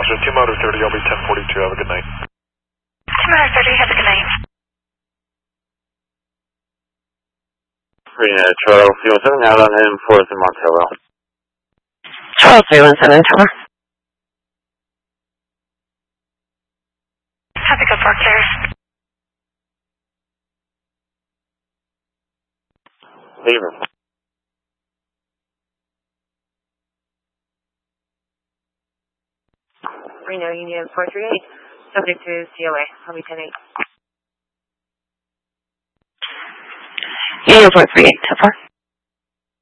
Roger, T-Motor 30, I'll be 1042, have a good night. T-Motor 30, have a good night. Charles 317 out on M4 in Montello. Charles 317, Tower. Have a good work there. Lever. Reno Union 438, subject to COA, I'll be 10-8. Union 438, so far.